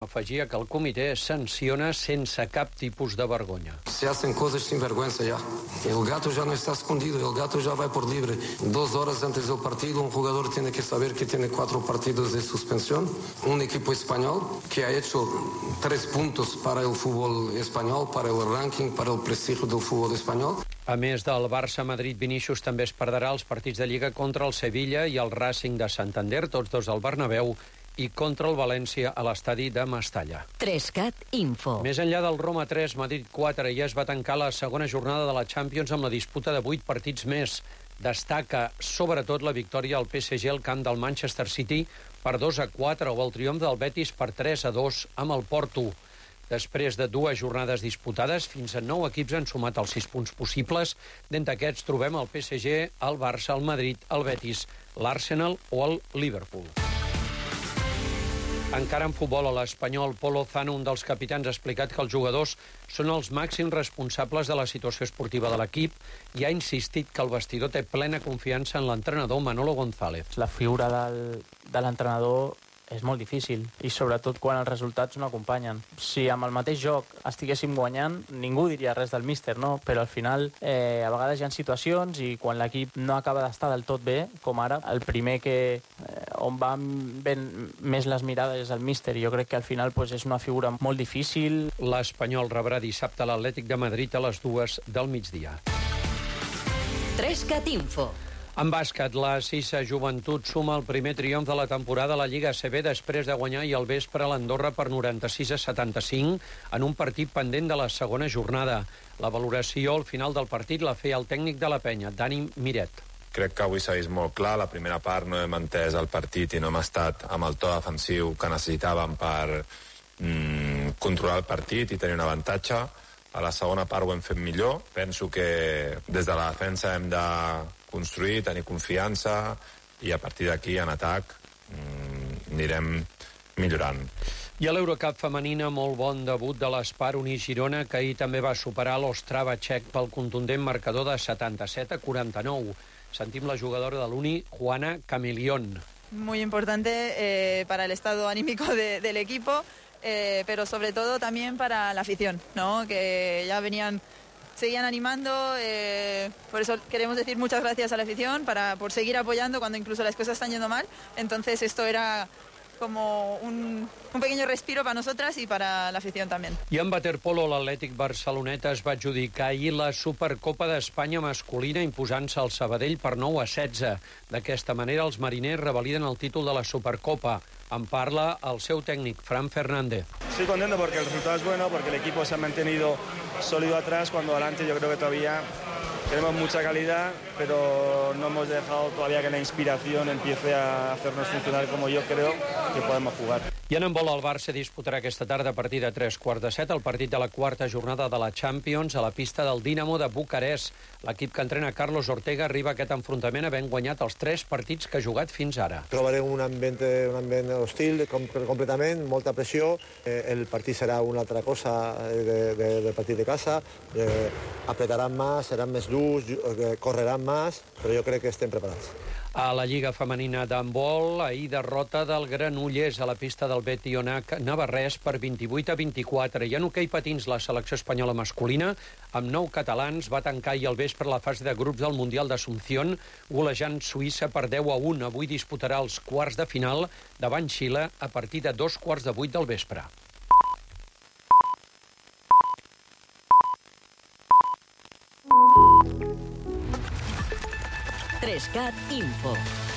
Afegia que el comitè sanciona sense cap tipus de vergonya. Se hacen cosas sin vergüenza ya. El gato ya no está escondido, el gato ya va por libre. 2 horas antes del partido, un jugador tiene que saber que tiene 4 partidos de suspensión. Un equipo español que ha hecho 3 puntos para el fútbol español, para el ranking, para el prestigio del fútbol español. A més del Barça-Madrid, Vinícius també es perdrà els partits de Lliga contra el Sevilla i el Racing de Santander, tots dos al Bernabéu, i contra el València a l'estadi de Mestalla. 3CAT Info. Més enllà del Roma 3, Madrid 4, ja es va tancar la segona jornada de la Champions amb la disputa de 8 partits més. Destaca sobretot la victòria al PSG al camp del Manchester City per 2-4 o el triomf del Betis per 3-2 amb el Porto. Després de 2 jornades disputades, fins a 9 equips han sumat els 6 punts possibles. D'entre aquests trobem el PSG, el Barça, el Madrid, el Betis, l'Arsenal o el Liverpool. Encara en futbol, a l'Espanyol, Pol Lozano, un dels capitans, ha explicat que els jugadors són els màxims responsables de la situació esportiva de l'equip i ha insistit que el vestidor té plena confiança en l'entrenador Manolo González. La figura de l'entrenador és molt difícil, i sobretot quan els resultats no acompanyen. Si amb el mateix joc estiguéssim guanyant, ningú diria res del míster, no? Però al final, a vegades hi ha situacions i quan l'equip no acaba d'estar del tot bé, com ara, el primer on van ben més les mirades és el míster, i jo crec que al final és una figura molt difícil. L'Espanyol rebrà dissabte l'Atlètic de Madrid a les 2 del migdia. 3CAT Info. En bàsquet, la Sisa Joventut suma el primer triomf de la temporada a la Lliga ACB després de guanyar ahir al vespre a l'Andorra per 96-75 en un partit pendent de la segona jornada. La valoració al final del partit la feia el tècnic de la penya, Dani Miret. Crec que avui s'ha vist molt clar. La primera part no hem entès el partit i no hem estat amb el to defensiu que necessitàvem per controlar el partit i tenir un avantatge. A la segona part ho hem fet millor. Penso que des de la defensa hem de construir, tenir confiança i a partir d'aquí en atac anirem millorant. I a l'Eurocup femenina, molt bon debut de l'Espar Uni Girona, que ahir també va superar l'Ostrava txec pel contundent marcador de 77-49. Sentim la jugadora de l'Uni, Juana Camilión. Muy importante para el estado anímico del equipo, pero sobre todo también para la afición, ¿no? Que ya seguían animando, por eso queremos decir muchas gracias a la afición por seguir apoyando cuando incluso las cosas están yendo mal. Entonces esto era como un pequeño respiro para nosotras y para la afición también. I en waterpolo, l'Atlètic Barceloneta es va adjudicar ahir la Supercopa d'Espanya masculina imposant-se al Sabadell per 9-16. D'aquesta manera, els mariners revaliden el títol de la Supercopa. En parla el seu tècnic, Fran Fernández. Estoy contento porque el resultado es bueno, porque el equipo se ha mantenido sólido atrás, cuando adelante yo creo que todavía tenemos mucha calidad, pero no hemos dejado todavía que la inspiración empiece a hacernos funcionar como yo creo que podemos jugar. I en handbol, el Barça disputarà aquesta tarda a partir de 3:15 el partit de la quarta jornada de la Champions a la pista del Dinamo de Bucarest. L'equip que entrena Carlos Ortega arriba a aquest enfrontament havent guanyat els 3 partits que ha jugat fins ara. Trobarem un ambient hostil completament, molta pressió. El partit serà una altra cosa del partit de casa. Apretaran més, seran més durs, correran més, però jo crec que estem preparats. A la Lliga Femenina d'handbol, ahir derrota del Granollers a la pista del Betionac Navarrès per 28-24. I en hoquei patins, la selecció espanyola masculina, amb 9 catalans, va tancar ahir al vespre la fase de grups del Mundial d'Asunción, golejant Suïssa per 10-1. Avui disputarà els quarts de final davant Xile a partir de 2:15 del vespre. 3CAT Info.